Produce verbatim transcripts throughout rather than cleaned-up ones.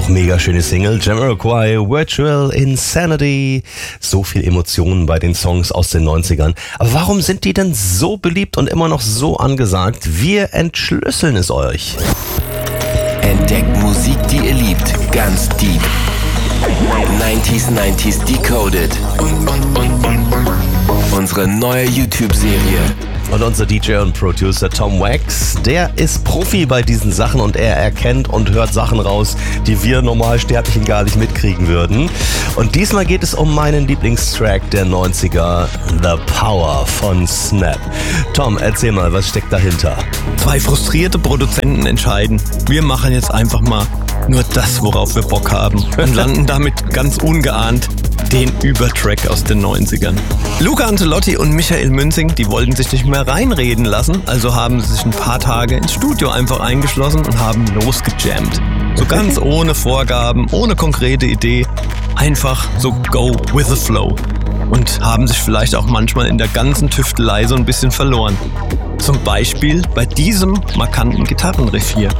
Auch mega schöne Single, Jamiroquai, Virtual Insanity. So viel Emotionen bei den Songs aus den neunzigern. Aber warum sind die denn so beliebt und immer noch so angesagt? Wir entschlüsseln es euch. Entdeckt Musik, die ihr liebt, ganz deep. neunziger neunziger Decoded. Unsere neue YouTube-Serie. Und unser D J und Producer Tom Wax, der ist Profi bei diesen Sachen und er erkennt und hört Sachen raus, die wir Normalsterblichen gar nicht mitkriegen würden. Und diesmal geht es um meinen Lieblingstrack der neunziger, The Power von Snap. Tom, erzähl mal, was steckt dahinter? Zwei frustrierte Produzenten entscheiden, wir machen jetzt einfach mal nur das, worauf wir Bock haben und landen damit ganz ungeahnt den Übertrack aus den neunzigern. Luca Ancelotti und Michael Münzing, die wollten sich nicht mehr reinreden lassen, also haben sie sich ein paar Tage ins Studio einfach eingeschlossen und haben losgejammt. So ganz ohne Vorgaben, ohne konkrete Idee, einfach so go with the flow. Und haben sich vielleicht auch manchmal in der ganzen Tüftelei so ein bisschen verloren. Zum Beispiel bei diesem markanten Gitarrenriff hier.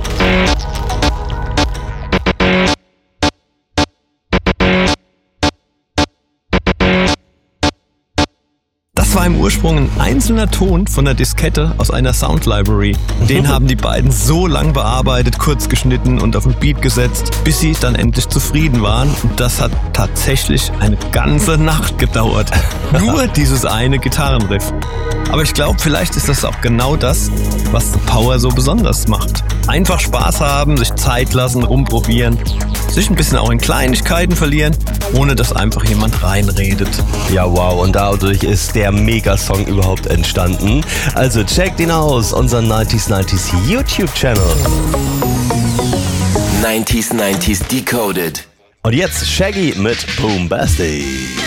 Das war im Ursprung ein einzelner Ton von der Diskette aus einer Sound Library. Den haben die beiden so lang bearbeitet, kurz geschnitten und auf den Beat gesetzt, bis sie dann endlich zufrieden waren. Und das hat tatsächlich eine ganze Nacht gedauert. Nur dieses eine Gitarrenriff. Aber ich glaube, vielleicht ist das auch genau das, was The Power so besonders macht. Einfach Spaß haben, sich Zeit lassen, rumprobieren, sich ein bisschen auch in Kleinigkeiten verlieren, ohne dass einfach jemand reinredet. Ja, wow, und dadurch ist der Megasong überhaupt entstanden. Also checkt ihn aus, unseren neunziger neunziger YouTube-Channel. neunziger neunziger Decoded. Und jetzt Shaggy mit Boombastic.